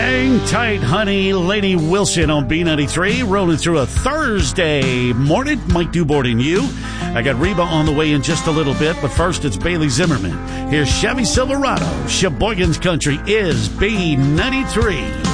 Hang tight, honey. Lainey Wilson on B93, rolling through a Thursday morning. Mike Dubort and you. I got Reba on the way in just a little bit, but first it's Bailey Zimmerman. Here's Chevy Silverado. Sheboygan's Country is B93.